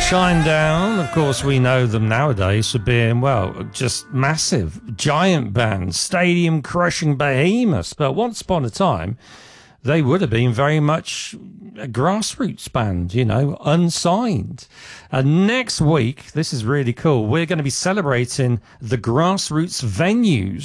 Shinedown, of course, we know them nowadays for being, well, just massive, giant bands, stadium-crushing behemoths. But once upon a time, they would have been very much a grassroots band, you know, unsigned. And next week, this is really cool, we're going to be celebrating the grassroots venues